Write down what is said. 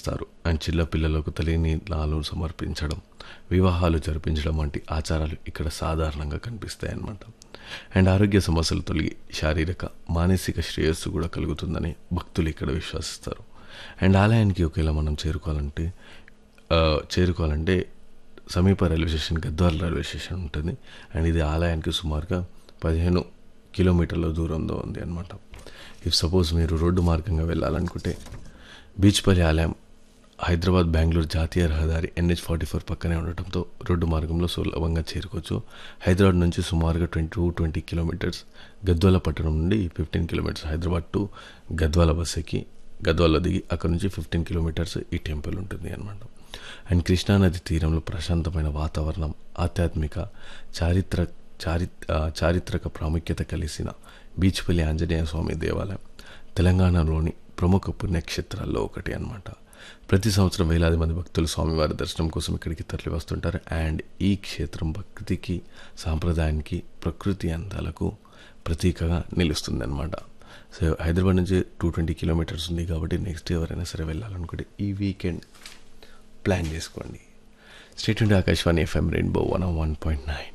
చేస్తారు. అండ్ చిన్న పిల్లలకు తల్లినీలాలు సమర్పించడం, వివాహాలు జరిపించడం వంటి ఆచారాలు ఇక్కడ సాధారణంగా కనిపిస్తాయి అన్నమాట. అండ్ ఆరోగ్య సమస్యలు తొలగి శారీరక మానసిక శ్రేయస్సు కూడా కలుగుతుందని భక్తులు ఇక్కడ విశ్వసిస్తారు. అండ్ ఆలయానికి ఒకవేళ మనం చేరుకోవాలంటే సమీప railway station Gadwal railway station ఉంటుంది. అండ్ ఇది ఆలయానికి సుమారుగా 15 కిలోమీటర్ల దూరంలో ఉంది అనమాట. ఇఫ్ సపోజ్ మీరు రోడ్డు మార్గంగా వెళ్ళాలనుకుంటే బీచ్పల్లి ఆలయం హైదరాబాద్ బెంగళూరు జాతీయ రహదారి NH44 పక్కనే ఉండటంతో రోడ్డు మార్గంలో సులభంగా చేరుకోవచ్చు. హైదరాబాద్ నుంచి సుమారుగా 20 కిలోమీటర్స్, గద్వాల పట్టణం నుండి 15 kilometres, Hyderabad to Gadwal bus ఎక్కి గద్వాల దిగి అక్కడ నుంచి 15 కిలోమీటర్స్ ఈ టెంపుల్ ఉంటుంది అనమాట. అండ్ కృష్ణానది తీరంలో ప్రశాంతమైన వాతావరణం, ఆధ్యాత్మిక చారిత్రక ప్రాముఖ్యత కలిసిన బీచ్పల్లి ఆంజనేయ స్వామి దేవాలయం తెలంగాణలోని ప్రముఖ పుణ్యక్షేత్రాల్లో ఒకటి అన్నమాట. ప్రతి సంవత్సరం వేలాది మంది భక్తులు స్వామివారి దర్శనం కోసం ఇక్కడికి తరలి వస్తుంటారు. అండ్ ఈ క్షేత్రం భక్తికి, సాంప్రదాయానికి, ప్రకృతి అందాలకు ప్రతీకగా నిలుస్తుంది అనమాట. సో హైదరాబాద్ నుంచి 220 కిలోమీటర్స్ ఉంది కాబట్టి నెక్స్ట్ ఎవరైనా సరే వెళ్ళాలనుకుంటే ఈ వీకెండ్ ప్లాన్ చేసుకోండి. State Akashvani FM rainbow 101.9.